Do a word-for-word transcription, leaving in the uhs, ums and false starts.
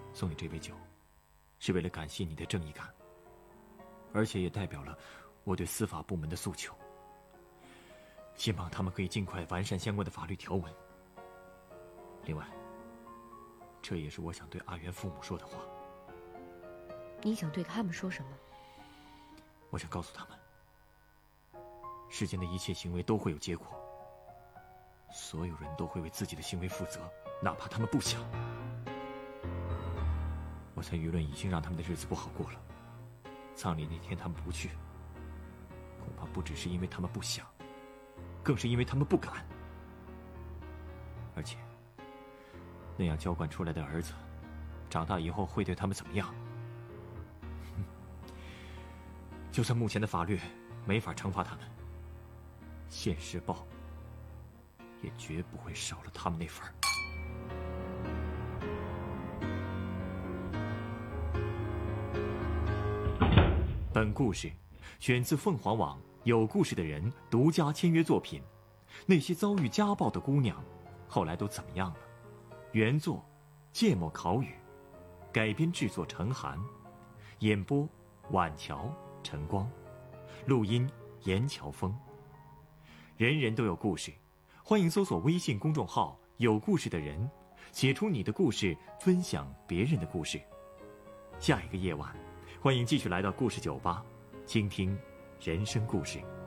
送你这杯酒，是为了感谢你的正义感，而且也代表了我对司法部门的诉求，希望他们可以尽快完善相关的法律条文。另外，这也是我想对阿元父母说的话。 你想对他们说什么？ 我想告诉他们，世间的一切行为都会有结果，所有人都会为自己的行为负责，哪怕他们不想。我猜舆论已经让他们的日子不好过了，葬礼那天他们不去，恐怕不只是因为他们不想，更是因为他们不敢。而且那样娇惯出来的儿子，长大以后会对他们怎么样？就算目前的法律没法惩罚他们，现世报也绝不会少了他们那份儿。本故事选自凤凰网有故事的人独家签约作品。那些遭遇家暴的姑娘，后来都怎么样了？原作芥末烤语，改编制作陈寒，演播晚桥、晨光，录音严乔峰。人人都有故事，欢迎搜索微信公众号有故事的人，写出你的故事，分享别人的故事。下一个夜晚，欢迎继续来到故事酒吧，倾听人生故事。